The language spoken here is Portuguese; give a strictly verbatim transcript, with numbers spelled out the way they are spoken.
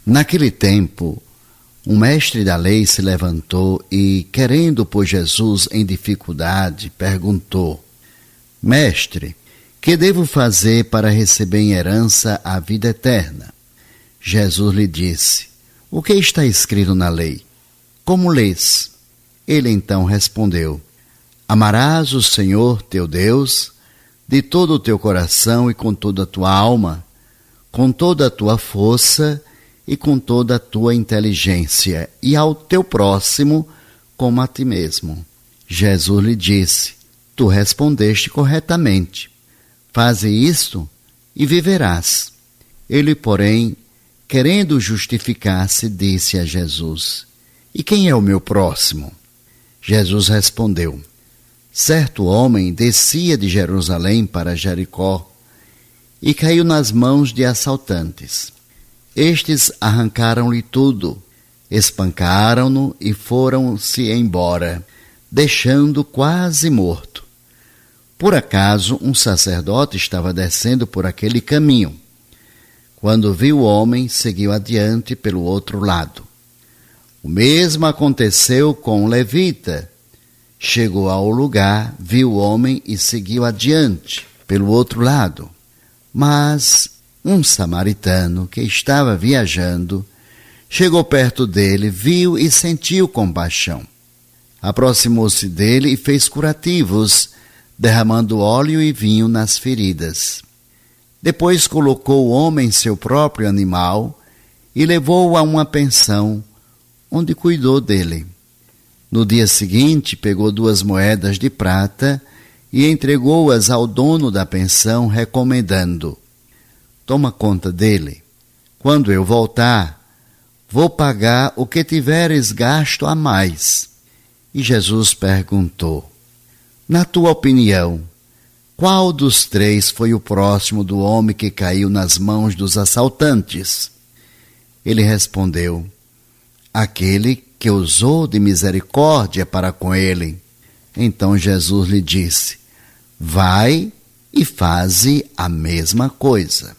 Naquele tempo, um mestre da lei se levantou e, querendo pôr Jesus em dificuldade, perguntou: Mestre, que devo fazer para receber em herança a vida eterna? Jesus lhe disse: O que está escrito na lei? Como lês? Ele então respondeu: Amarás o Senhor teu Deus de todo o teu coração e com toda a tua alma, com toda a tua força e com toda a tua inteligência, e ao teu próximo como a ti mesmo. Jesus lhe disse: Tu respondeste corretamente. Faze isto e viverás. Ele, porém, querendo justificar-se, disse a Jesus: E quem é o meu próximo? Jesus respondeu: Certo homem descia de Jerusalém para Jericó e caiu nas mãos de assaltantes. Estes arrancaram-lhe tudo, espancaram-no e foram-se embora, deixando quase morto. Por acaso, um sacerdote estava descendo por aquele caminho. Quando viu o homem, seguiu adiante pelo outro lado. O mesmo aconteceu com um levita. Chegou ao lugar, viu o homem e seguiu adiante pelo outro lado. Mas um samaritano que estava viajando chegou perto dele, viu e sentiu compaixão. Aproximou-se dele e fez curativos, derramando óleo e vinho nas feridas. Depois colocou o homem em seu próprio animal e levou-o a uma pensão, onde cuidou dele. No dia seguinte, pegou duas moedas de prata e entregou-as ao dono da pensão, recomendando: Toma conta dele. Quando eu voltar, vou pagar o que tiveres gasto a mais. E Jesus perguntou: Na tua opinião, qual dos três foi o próximo do homem que caiu nas mãos dos assaltantes? Ele respondeu: Aquele que usou de misericórdia para com ele. Então Jesus lhe disse: Vai e faze a mesma coisa.